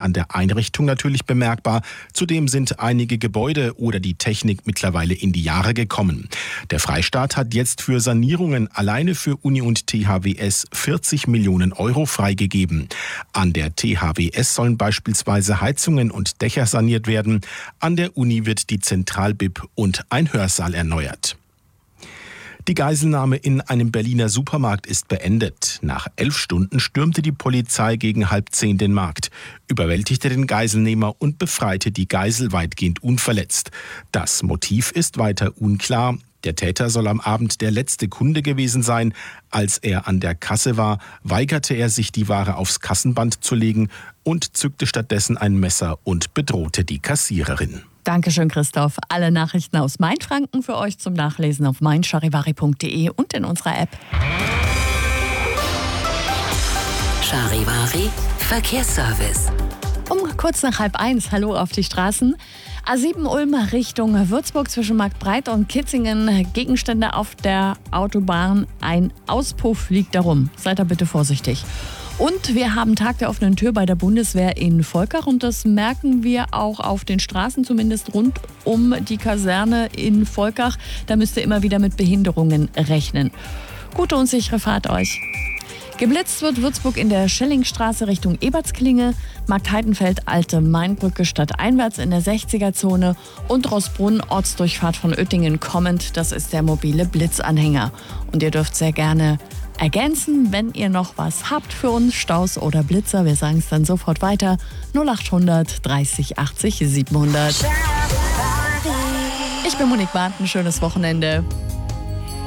an der Einrichtung natürlich bemerkbar. Zudem sind einige Gebäude oder die Technik mittlerweile in die Jahre gekommen. Der Freistaat hat jetzt für Sanierungen alleine für Uni und THWS 40 Millionen Euro freigegeben. An der THWS sollen beispielsweise Heizungen und Dächer saniert werden. An der Uni wird die Zentralbib und ein Hörsaal erneuert. Die Geiselnahme in einem Berliner Supermarkt ist beendet. Nach 11 Stunden stürmte die Polizei gegen 9:30 den Markt, überwältigte den Geiselnehmer und befreite die Geisel weitgehend unverletzt. Das Motiv ist weiter unklar. Der Täter soll am Abend der letzte Kunde gewesen sein. Als er an der Kasse war, weigerte er sich, die Ware aufs Kassenband zu legen und zückte stattdessen ein Messer und bedrohte die Kassiererin. Dankeschön, Christoph. Alle Nachrichten aus Mainfranken für euch zum Nachlesen auf meincharivari.de und in unserer App. Charivari Verkehrsservice. Um kurz nach 12:30, hallo auf die Straßen. A7 Ulm Richtung Würzburg zwischen Marktbreit und Kitzingen. Gegenstände auf der Autobahn. Ein Auspuff liegt darum. Seid da bitte vorsichtig. Und wir haben Tag der offenen Tür bei der Bundeswehr in Volkach und das merken wir auch auf den Straßen, zumindest rund um die Kaserne in Volkach. Da müsst ihr immer wieder mit Behinderungen rechnen. Gute und sichere Fahrt euch. Geblitzt wird Würzburg in der Schellingstraße Richtung Ebertsklinge, Marktheidenfeld Alte Mainbrücke stadteinwärts in der 60er-Zone und Rossbrunn Ortsdurchfahrt von Oettingen kommend. Das ist der mobile Blitzanhänger. Und ihr dürft sehr gerne ergänzen, wenn ihr noch was habt für uns, Staus oder Blitzer. Wir sagen es dann sofort weiter. 0800 30 80 700. Ich bin Monique Barth, ein schönes Wochenende.